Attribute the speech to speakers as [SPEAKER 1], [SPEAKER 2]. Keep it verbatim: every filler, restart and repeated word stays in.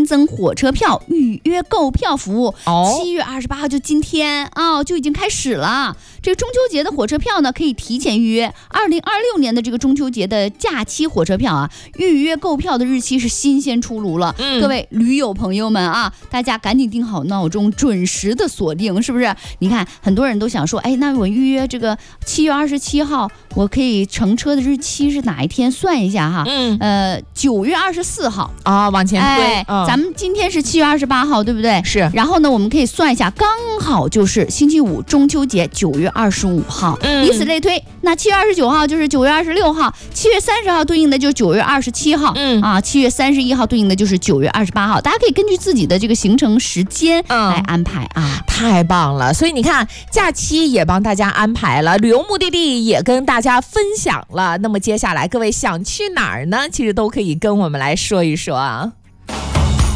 [SPEAKER 1] 增火车票预约购票服务，
[SPEAKER 2] 哦，
[SPEAKER 1] 七月二十八号就今天啊、哦、就已经开始了。这个中秋节的火车票呢，可以提前预约。二零二六年的这个中秋节的假期火车票啊，预约购票的日期是新鲜出炉了。嗯、各位驴友朋友们啊，大家赶紧定好闹钟，准时的锁定，是不是？你看，很多人都想说，哎，那我预约这个七月二十七号，我可以乘车的日期是哪一天？算一下哈，嗯，呃，九月二十四号
[SPEAKER 2] 啊，往前推。
[SPEAKER 1] 哎，嗯、咱们今天是七月二十八号，对不对？
[SPEAKER 2] 是。
[SPEAKER 1] 然后呢，我们可以算一下，刚好就是星期五，中秋节九月二十五号，嗯、以此类推。那七月二十九号就是九月二十六号，七月三十号对应的就是九月二十七号，嗯啊，七月三十一号对应的就是九月二十八号。大家可以根据自己的这个行程时间来安排啊，
[SPEAKER 2] 嗯、太棒了！所以你看，假期也帮大家安排了，旅游目的地也跟大家分享了。那么接下来各位想去哪儿呢？其实都可以跟我们来说一说啊。